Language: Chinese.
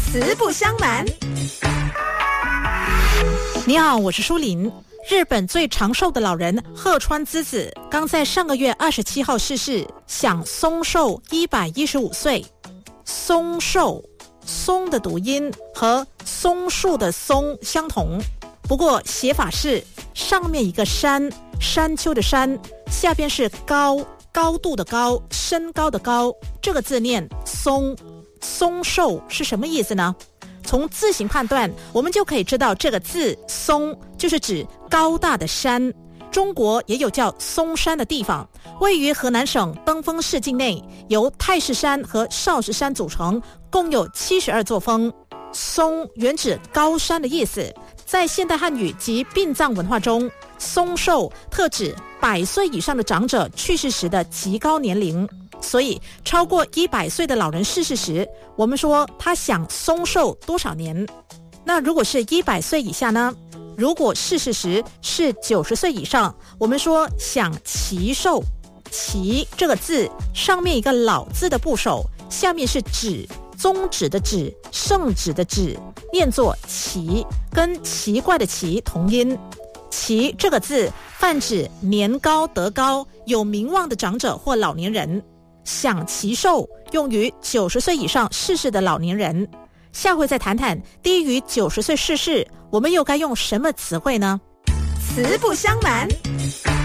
实不相瞒。 你好，我是舒琳。日本最长寿的老人鹤川资子刚在上个月27号逝世，享松寿115岁。松寿，松的读音和松树的松相同，不过写法是上面一个山，山丘的山，下边是高，高度的高，身高的高，这个字念松。松寿是什么意思呢？从字形判断，我们就可以知道这个字松就是指高大的山。中国也有叫松山的地方，位于河南省登封市境内，由太师山和少室山组成，共有72座峰。松原指高山的意思，在现代汉语及殡葬文化中，松寿特指100岁以上的长者去世时的极高年龄。所以超过100岁的老人逝世时，我们说他享松寿多少年。那如果是100岁以下呢？如果逝世时是90岁以上，我们说享耆寿。耆这个字上面一个老字的部首，下面是指，宗旨的旨，圣旨的旨，念作耆，跟奇怪的奇同音。耆这个字泛指年高德高有名望的长者或老年人。享耆寿用于90岁以上逝世的老年人。下回再谈谈低于90岁逝世，我们又该用什么词汇呢？ 实不相瞒。